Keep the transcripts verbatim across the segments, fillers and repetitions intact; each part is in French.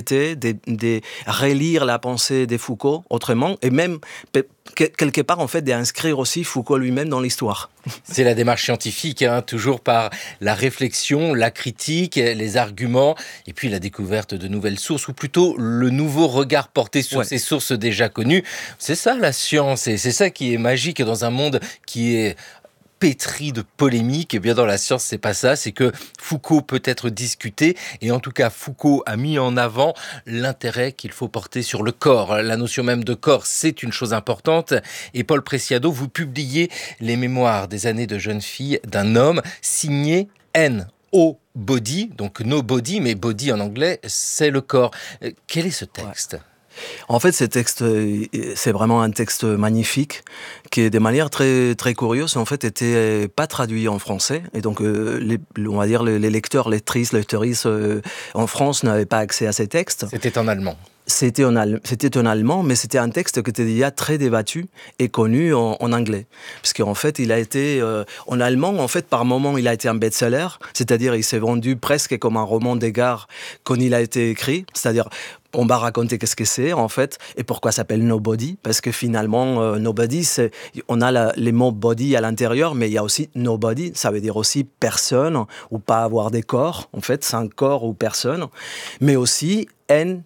discuter, de, de relire la pensée de Foucault autrement, et même quelque part en fait d'inscrire aussi Foucault lui-même dans l'histoire. C'est la démarche scientifique, hein, toujours par la réflexion, la critique, les arguments, et puis la découverte de nouvelles sources, ou plutôt le nouveau regard porté sur ouais. ces sources déjà connues. C'est ça la science, et c'est ça qui est magique dans un monde qui est pétri de polémiques. Et bien dans la science, c'est pas ça, c'est que Foucault peut être discuté, et en tout cas Foucault a mis en avant l'intérêt qu'il faut porter sur le corps. La notion même de corps, c'est une chose importante. Et Paul Preciado, vous publiez les mémoires des années de jeune fille d'un homme signé N O Body, donc no body, mais body en anglais, c'est le corps. Quel est ce texte ? Ouais. En fait, ce texte, c'est vraiment un texte magnifique qui, de manière très très curieuse, en fait, était pas traduit en français. Et donc, euh, les, on va dire les lecteurs, lectrices, lectrices euh, en France n'avaient pas accès à ces textes. C'était en allemand. C'était en, al- c'était en allemand, mais c'était un texte qui était déjà très débattu et connu en, en anglais. Parce qu'en fait, il a été, euh, en allemand, en fait, par moment, il a été un best-seller, c'est-à-dire il s'est vendu presque comme un roman d'égard quand il a été écrit, c'est-à-dire on va raconter qu'est-ce que c'est, en fait, et pourquoi ça s'appelle Nobody, parce que finalement, euh, Nobody, c'est, on a la, les mots body à l'intérieur, mais il y a aussi Nobody, ça veut dire aussi personne, ou pas avoir des corps, en fait, c'est un corps ou personne, mais aussi N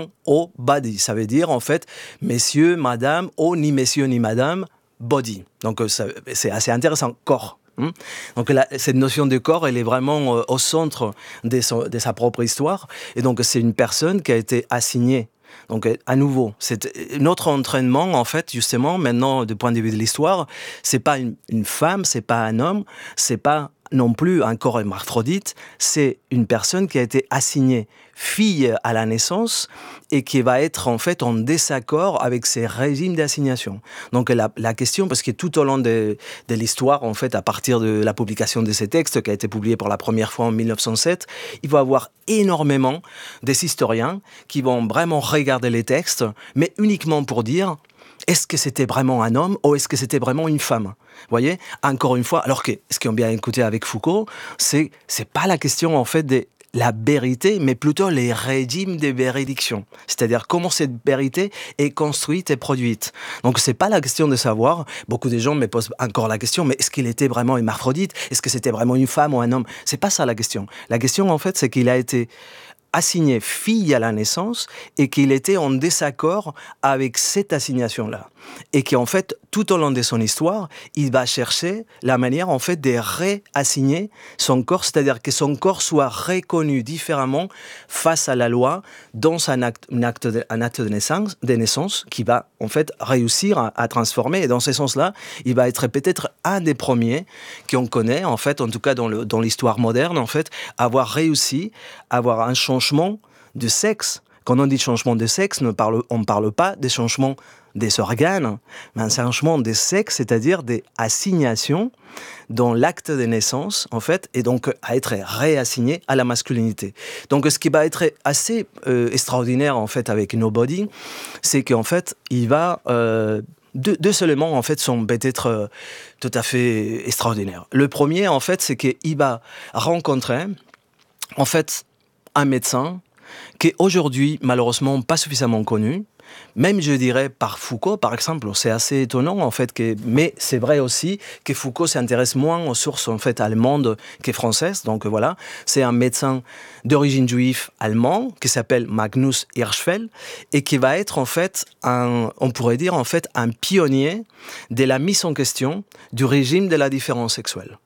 O body, ça veut dire, en fait, messieurs, madame, ou ni messieurs ni madame, body. Donc, ça, c'est assez intéressant, corps. Donc la, cette notion de corps, elle est vraiment euh, au centre de, son, de sa propre histoire. Et donc c'est une personne qui a été assignée. Donc à nouveau, c'est notre entraînement en fait justement maintenant du point de vue de l'histoire, c'est pas une, une femme, c'est pas un homme, c'est pas non plus un corps hermaphrodite, c'est une personne qui a été assignée fille à la naissance et qui va être en fait en désaccord avec ces régimes d'assignation. Donc la, la question, parce que tout au long de, de l'histoire, en fait, à partir de la publication de ces textes, qui a été publié pour la première fois en mille neuf cent sept, il va y avoir énormément des historiens qui vont vraiment regarder les textes, mais uniquement pour dire est-ce que c'était vraiment un homme ou est-ce que c'était vraiment une femme ? Vous voyez, encore une fois, alors que ce qu'on a bien écouté avec Foucault, c'est c'est pas la question en fait de la vérité, mais plutôt les régimes de véridiction. C'est-à-dire comment cette vérité est construite et produite. Donc c'est pas la question de savoir, beaucoup de gens me posent encore la question, mais est-ce qu'il était vraiment hermaphrodite ? Est-ce que c'était vraiment une femme ou un homme ? C'est pas ça la question. La question en fait, c'est qu'il a été assigné fille à la naissance et qu'il était en désaccord avec cette assignation-là. Et qu'en fait, tout au long de son histoire, il va chercher la manière en fait de réassigner son corps, c'est-à-dire que son corps soit reconnu différemment face à la loi dans un acte, un acte, de, un acte de, naissance, de naissance qui va en fait réussir à, à transformer. Et dans ce sens-là, il va être peut-être un des premiers qu'on connaît, en fait, en tout cas dans, le, dans l'histoire moderne, en fait, avoir réussi à avoir un changement de sexe. Quand on dit changement de sexe, on ne parle, on parle pas des changements des organes, mais un changement de sexe, c'est-à-dire des assignations dans l'acte de naissance, en fait, et donc à être réassigné à la masculinité. Donc, ce qui va être assez euh, extraordinaire, en fait, avec Nobody, c'est qu'en fait, il va... Euh, Deux, deux éléments, en fait, sont peut-être euh, tout à fait extraordinaires. Le premier, en fait, c'est qu'il va rencontrer, en fait, un médecin qui est aujourd'hui, malheureusement, pas suffisamment connu. Même, je dirais, par Foucault, par exemple, c'est assez étonnant, en fait, que, mais c'est vrai aussi que Foucault s'intéresse moins aux sources, en fait, allemandes que françaises. Donc, voilà, c'est un médecin d'origine juive allemand qui s'appelle Magnus Hirschfeld et qui va être, en fait, un, on pourrait dire, en fait, un pionnier de la mise en question du régime de la différence sexuelle.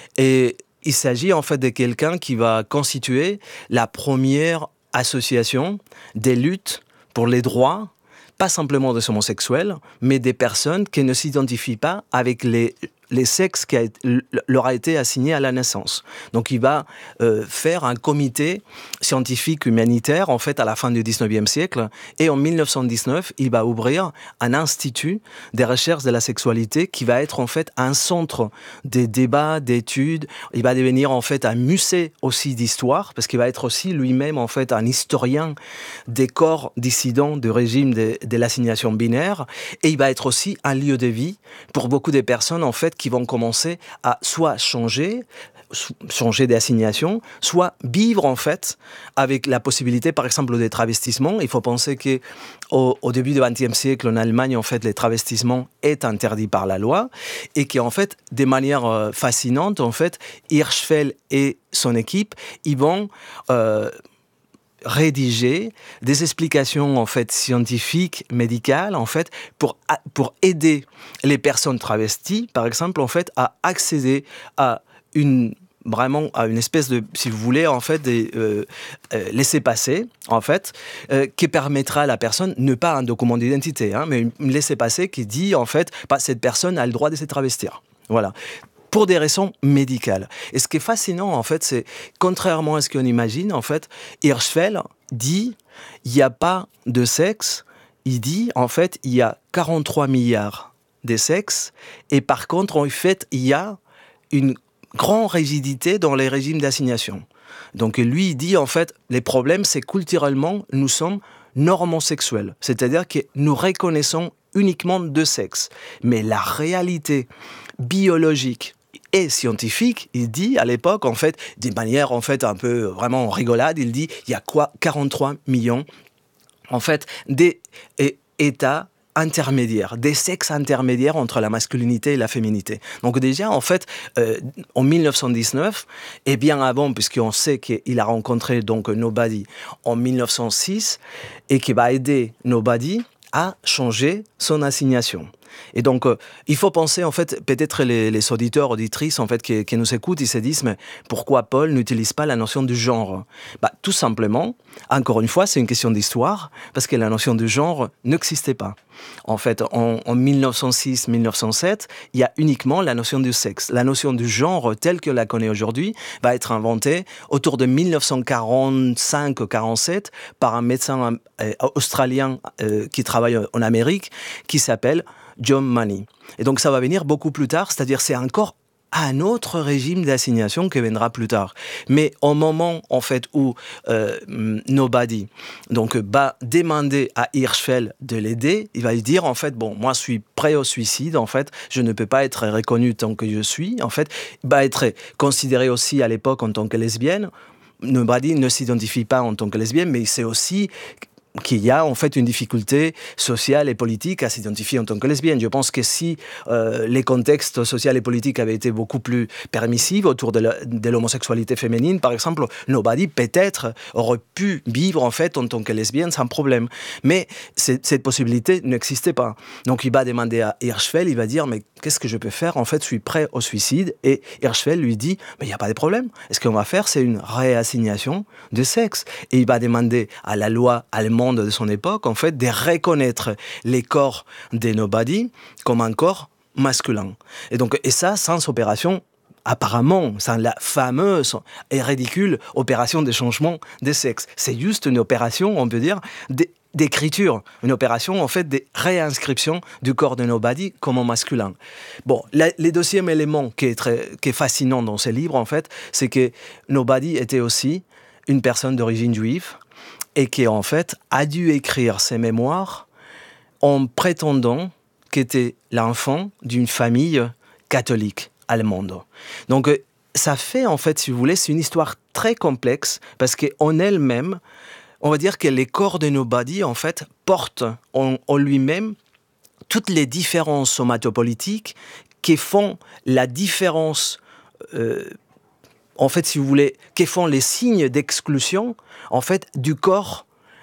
Et il s'agit, en fait, de quelqu'un qui va constituer la première association des luttes pour les droits, pas simplement des homosexuels, mais des personnes qui ne s'identifient pas avec les, les sexes qui a, leur a été assigné à la naissance. Donc il va euh, faire un comité scientifique humanitaire, en fait, à la fin du dix-neuvième siècle, et en mille neuf cent dix-neuf, il va ouvrir un institut des recherches de la sexualité qui va être, en fait, un centre des débats, d'études. Il va devenir, en fait, un musée aussi d'histoire, parce qu'il va être aussi lui-même, en fait, un historien des corps dissidents du régime de, de l'assignation binaire, et il va être aussi un lieu de vie pour beaucoup de personnes, en fait, qui vont commencer à soit changer, changer d'assignation, soit vivre en fait avec la possibilité, par exemple, des travestissements. Il faut penser que au, au début du vingtième siècle, en Allemagne, en fait, les travestissements est interdit par la loi et qu'en fait, de manière euh, fascinante, en fait, Hirschfeld et son équipe, ils vont euh, rédiger des explications en fait scientifiques, médicales en fait pour pour aider les personnes travesties, par exemple en fait à accéder à une vraiment à une espèce de, si vous voulez, en fait, des euh, euh, laissez-passer, en fait, euh, qui permettra à la personne, ne pas un document d'identité, hein, mais une laissez-passer qui dit, en fait, bah, cette personne a le droit de se travestir. Voilà. Pour des raisons médicales. Et ce qui est fascinant, en fait, c'est, contrairement à ce qu'on imagine, en fait, Hirschfeld dit, il n'y a pas de sexe, il dit, en fait, il y a quarante-trois milliards de sexes, et par contre, en fait, il y a une grande rigidité dans les régimes d'assignation. Donc lui, il dit en fait, les problèmes, c'est culturellement, nous sommes normosexuels. C'est-à-dire que nous reconnaissons uniquement deux sexes. Mais la réalité biologique et scientifique, il dit à l'époque, en fait, d'une manière en fait un peu vraiment rigolade, il dit, il y a quoi, quarante-trois millions, en fait, d'états intermédiaires, des sexes intermédiaires entre la masculinité et la féminité. Donc déjà, en fait, euh, en dix-neuf cent dix-neuf, et bien avant, puisqu'on sait qu'il a rencontré donc Nobody en dix-neuf cent six, et qui va aider Nobody à changer son assignation. Et donc, euh, il faut penser, en fait, peut-être les, les auditeurs, auditrices, en fait, qui, qui nous écoutent, ils se disent, mais pourquoi Paul n'utilise pas la notion du genre ? Bah, tout simplement, encore une fois, c'est une question d'histoire, parce que la notion du genre n'existait pas. En fait, en, en dix-neuf cent six dix-neuf cent sept, il y a uniquement la notion du sexe. La notion du genre, telle que la connaît aujourd'hui, va être inventée autour de dix-neuf cent quarante-cinq quarante-sept par un médecin euh, australien euh, qui travaille en Amérique, qui s'appelle John Money. Et donc ça va venir beaucoup plus tard, c'est-à-dire c'est encore un autre régime d'assignation qui viendra plus tard. Mais au moment en fait où euh, Nobody donc va demander à Hirschfeld de l'aider, il va lui dire en fait bon moi je suis prêt au suicide en fait, je ne peux pas être reconnu tant que je suis en fait, il va être considéré aussi à l'époque en tant que lesbienne. Nobody ne s'identifie pas en tant que lesbienne, mais c'est aussi qu'il y a en fait une difficulté sociale et politique à s'identifier en tant que lesbienne. Je pense que si euh, les contextes sociaux et politiques avaient été beaucoup plus permissifs autour de, la, de l'homosexualité féminine, par exemple, Nobody peut-être aurait pu vivre en fait en tant que lesbienne sans problème. Mais cette possibilité n'existait pas. Donc il va demander à Hirschfeld, il va dire mais qu'est-ce que je peux faire ? En fait, je suis prêt au suicide. Et Hirschfeld lui dit mais il n'y a pas de problème. Et ce qu'on va faire, c'est une réassignation de sexe. Et il va demander à la loi allemande de son époque, en fait, de reconnaître les corps des Nobody comme un corps masculin. Et donc, et ça, sans opération, apparemment, sans la fameuse et ridicule opération de changement de sexe. C'est juste une opération, on peut dire, d'écriture, une opération, en fait, de réinscription du corps de Nobody comme masculin. Bon, la, le deuxième élément qui est, très, qui est fascinant dans ce livre, en fait, c'est que Nobody était aussi une personne d'origine juive, et qui, en fait, a dû écrire ses mémoires en prétendant qu'il était l'enfant d'une famille catholique allemande. Donc, ça fait, en fait, si vous voulez, c'est une histoire très complexe, parce qu'en elle-même, on va dire que les corps de Nobody, en fait, portent en, en lui-même toutes les différences somatopolitiques qui font la différence euh, en fait, si vous voulez, qui font les signes d'exclusion, en fait, du corps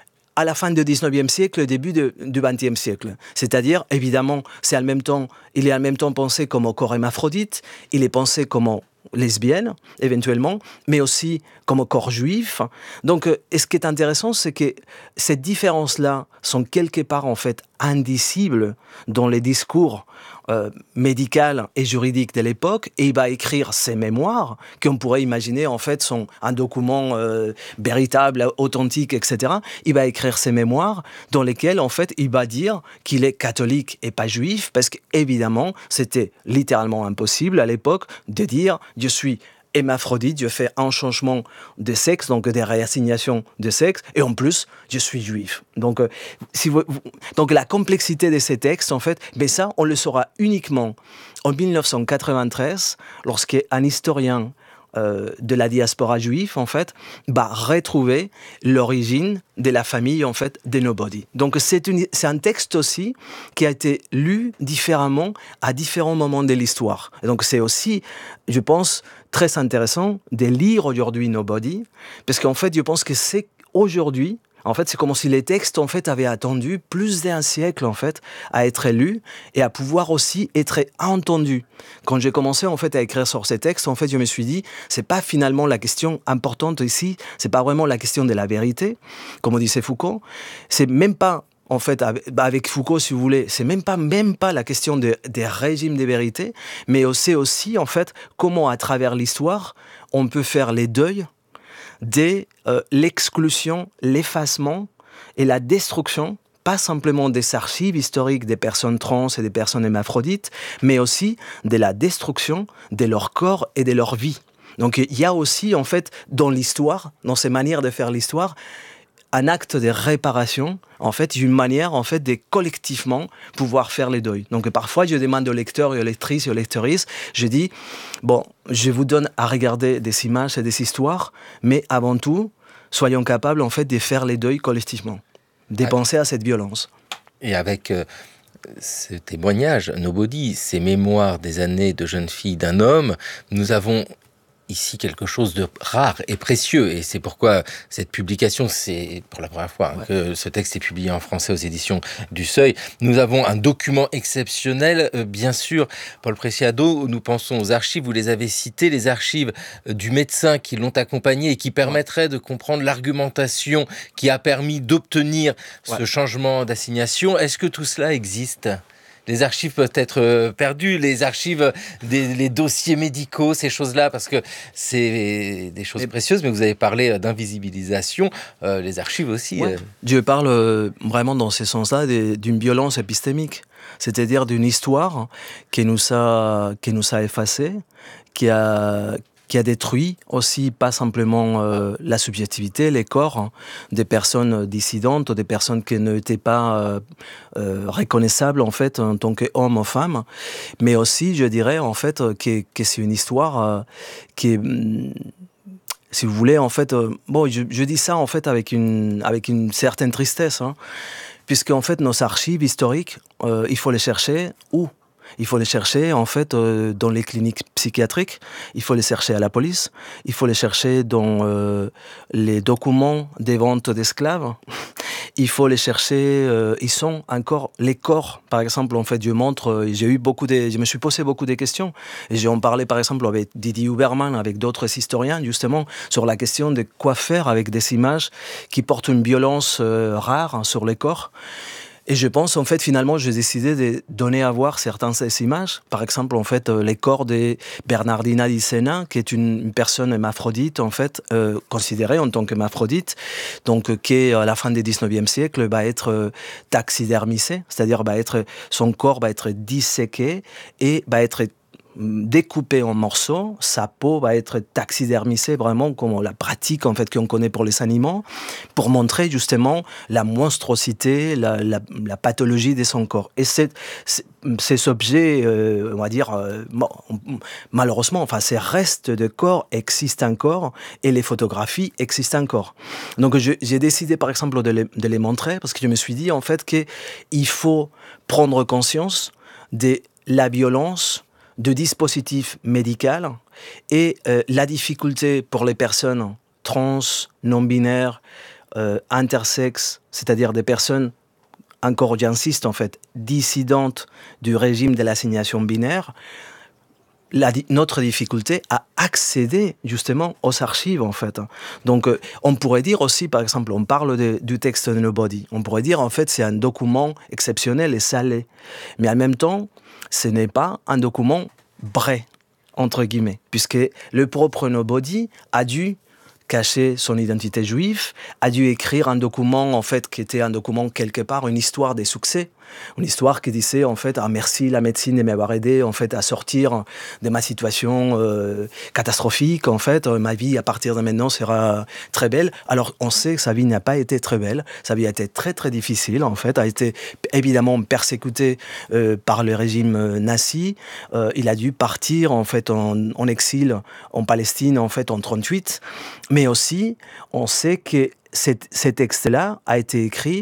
à la fin du dix-neuvième siècle, début de, du vingtième siècle. C'est-à-dire, évidemment, c'est en même temps, il est en même temps pensé comme corps hémaphrodite, il est pensé comme lesbienne, éventuellement, mais aussi comme corps juif. Donc, et ce qui est intéressant, c'est que ces différences-là sont quelque part, en fait, indicibles dans les discours euh, médical et juridique de l'époque, et il va écrire ses mémoires, qu'on pourrait imaginer, en fait, sont un document euh, véritable, authentique, et cetera. Il va écrire ses mémoires dans lesquels, en fait, il va dire qu'il est catholique et pas juif, parce qu'évidemment, c'était littéralement impossible à l'époque de dire « je suis hémaphrodite, je fais un changement de sexe, donc des réassignations de sexe, et en plus, je suis juif. » Donc, euh, si vous, vous, donc la complexité de ces textes, en fait, mais ça, on le saura uniquement en dix-neuf cent quatre-vingt-treize, lorsqu'un historien euh, de la diaspora juive, en fait, bah, retrouver l'origine de la famille, en fait, des Nobody. Donc, c'est, une, c'est un texte aussi qui a été lu différemment à différents moments de l'histoire. Et donc, c'est aussi, je pense, très intéressant de lire aujourd'hui Nobody, parce qu'en fait, je pense que c'est aujourd'hui, en fait, c'est comme si les textes, en fait, avaient attendu plus d'un siècle, en fait, à être lus et à pouvoir aussi être entendus. Quand j'ai commencé, en fait, à écrire sur ces textes, en fait, je me suis dit, c'est pas finalement la question importante ici, c'est pas vraiment la question de la vérité, comme disait Foucault, c'est même pas, en fait, avec Foucault, si vous voulez, c'est même pas, même pas la question de, des régimes de vérité, mais c'est aussi, en fait, comment, à travers l'histoire, on peut faire les deuils de euh, l'exclusion, l'effacement et la destruction, pas simplement des archives historiques des personnes trans et des personnes hermaphrodites, mais aussi de la destruction de leur corps et de leur vie. Donc il y a aussi, en fait, dans l'histoire, dans ces manières de faire l'histoire, un acte de réparation, en fait, une manière, en fait, de collectivement pouvoir faire les deuils. Donc, parfois, je demande aux lecteurs et aux lectrices et aux lectrices, je dis, bon, je vous donne à regarder des images et des histoires, mais avant tout, soyons capables, en fait, de faire les deuils collectivement, de penser à cette violence. Et avec euh, ce témoignage, Nobody, ces mémoires des années de jeune fille d'un homme, nous avons ici quelque chose de rare et précieux, et c'est pourquoi cette publication, c'est pour la première fois hein, ouais. que ce texte est publié en français aux éditions du Seuil. Nous avons un document exceptionnel, euh, bien sûr. Paul Preciado, nous pensons aux archives, vous les avez citées, les archives euh, du médecin qui l'ont accompagné et qui permettraient de comprendre l'argumentation qui a permis d'obtenir ouais. ce changement d'assignation. Est-ce que tout cela existe ? Les archives peuvent être perdues, les archives, des, les dossiers médicaux, ces choses-là, parce que c'est des choses mais, précieuses, mais vous avez parlé d'invisibilisation, euh, les archives aussi. Ouais. Euh... Je parle euh, vraiment dans ce sens-là d'une violence épistémique, c'est-à-dire d'une histoire qui nous a, qui nous a effacés, qui a... qui a détruit aussi pas simplement euh, la subjectivité, les corps hein, des personnes dissidentes, des personnes qui n'étaient pas euh, euh, reconnaissables en fait en tant qu'hommes ou femmes, mais aussi, je dirais en fait que, que c'est une histoire euh, qui est, si vous voulez en fait, euh, bon, je, je dis ça en fait avec une avec une certaine tristesse, hein, puisque en fait nos archives historiques, euh, il faut les chercher où? Il faut les chercher, en fait, euh, dans les cliniques psychiatriques. Il faut les chercher à la police. Il faut les chercher dans euh, les documents des ventes d'esclaves. Il faut les chercher. Euh, ils sont encore les corps. Par exemple, en fait, je montre. Euh, j'ai eu beaucoup de. Je me suis posé beaucoup de questions. Et j'ai en parlé, par exemple, avec Didier Huberman, avec d'autres historiens, justement, sur la question de quoi faire avec des images qui portent une violence euh, rare hein, sur les corps. Et je pense, en fait, finalement, j'ai décidé de donner à voir certaines de ces images. Par exemple, en fait, les corps de Bernardina Di Sena, qui est une personne hermaphrodite, en fait, euh, considérée en tant qu'hermaphrodite, donc, qui, à la fin du dix-neuvième siècle, va être euh, taxidermisé, c'est-à-dire, va être, son corps va être disséqué et va être découpé en morceaux, sa peau va être taxidermisée vraiment comme la pratique en fait qu'on connaît pour les animaux, pour montrer justement la monstruosité, la, la, la pathologie de son corps. Et c'est, c'est, ces objets, euh, on va dire, euh, malheureusement, enfin ces restes de corps existent encore et les photographies existent encore. Donc je, j'ai décidé par exemple de les, de les montrer parce que je me suis dit en fait qu'il faut prendre conscience de la violence de dispositifs médicaux et euh, la difficulté pour les personnes trans, non-binaires, euh, intersexes, c'est-à-dire des personnes, encore j'insiste en fait, dissidentes du régime de l'assignation binaire, la, notre difficulté à accéder justement aux archives en fait. Donc euh, on pourrait dire aussi, par exemple, on parle de, du texte de Nobody, on pourrait dire en fait c'est un document exceptionnel et salé, mais en même temps, ce n'est pas un document vrai, entre guillemets, puisque le propre Nobody a dû caché son identité juive, a dû écrire un document, en fait, qui était un document quelque part, une histoire des succès. Une histoire qui disait, en fait, ah, merci la médecine de m'avoir aidé, en fait, à sortir de ma situation euh, catastrophique, en fait. Ma vie, à partir de maintenant, sera très belle. Alors, on sait que sa vie n'a pas été très belle. Sa vie a été très, très difficile, en fait. A été, évidemment, persécuté euh, par le régime nazi. Euh, il a dû partir, en fait, en, en exil en Palestine, en fait, en trente-huit. Mais aussi, on sait que cet, cet texte-là a été écrit